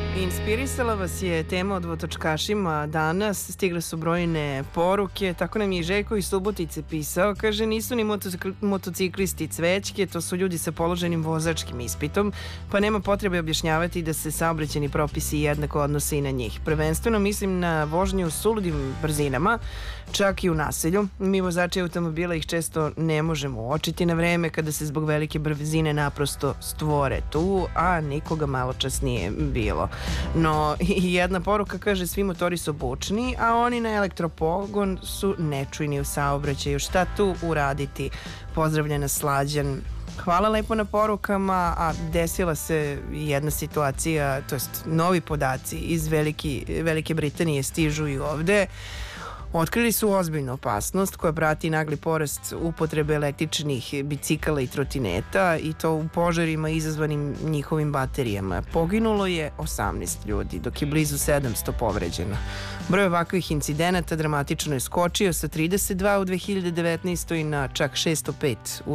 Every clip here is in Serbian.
Inspirisala vas je tema o dvotočkašima danas, stigle su brojne poruke, tako nam je i Željko iz Subotice pisao, kaže nisu ni motociklisti cvećke, to su ljudi sa položenim vozačkim ispitom, pa nema potrebe objašnjavati da se saobraćajni propisi jednako odnose i na njih. Prvenstveno mislim na vožnju u suludim brzinama, čak i u naselju. Mi vozači automobila ih često ne možemo uočiti na vreme kada se zbog velike brzine naprosto stvore tu, a nikoga malo čas nije bilo. No, jedna poruka kaže svi motori su bučni, a oni na elektropogon su nečujni u saobraćaju. Šta tu uraditi? Pozdravljena Slađan. Hvala lepo na porukama, a desila se jedna situacija, to jest novi podaci iz Velike Britanije stižu i ovde. Otkrili su ozbiljnu opasnost koja prati nagli porast upotrebe električnih bicikala i trotineta i to u požarima izazvanim njihovim baterijama. Poginulo je 18 ljudi, dok je blizu 700 povređeno. Broj ovakvih incidenata dramatično je skočio sa 32 u 2019. na čak 605 u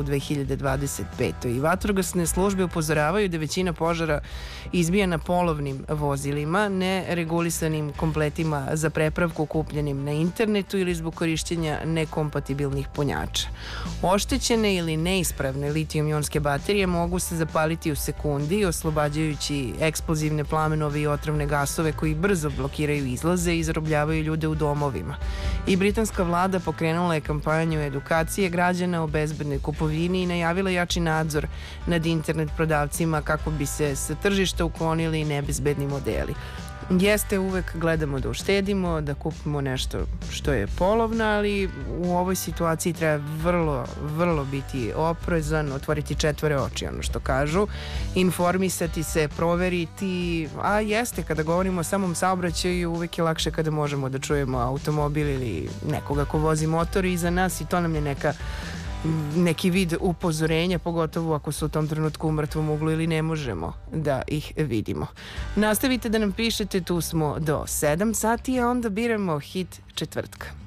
2025. I vatrogasne službe upozoravaju da većina požara izbija na polovnim vozilima, neregulisanim kompletima za prepravku kupljenim na internetu ili zbog korišćenja nekompatibilnih punjača. Oštećene ili neispravne litijum-ionske baterije mogu se zapaliti u sekundi, oslobađajući eksplozivne plamenove i otrovne gasove koji brzo blokiraju izlaze i zarobljavaju ljude u domovima. I britanska vlada pokrenula je kampanju edukacije građana o bezbednoj kupovini i najavila jači nadzor nad internet prodavcima kako bi se sa tržišta uklonili nebezbedni modeli. Jeste, uvek gledamo da uštedimo, da kupimo nešto što je polovno, ali u ovoj situaciji treba vrlo biti oprezan, otvoriti četvore oči, ono što kažu, informisati se, proveriti, a jeste, kada govorimo o samom saobraćaju, uvek je lakše kada možemo da čujemo automobil ili nekoga ko vozi motor iza nas i to nam je neki vid upozorenja, pogotovo ako su u tom trenutku u mrtvom uglu ili ne možemo da ih vidimo. Nastavite da nam pišete, tu smo do 7 sati, a onda biramo hit četvrtka.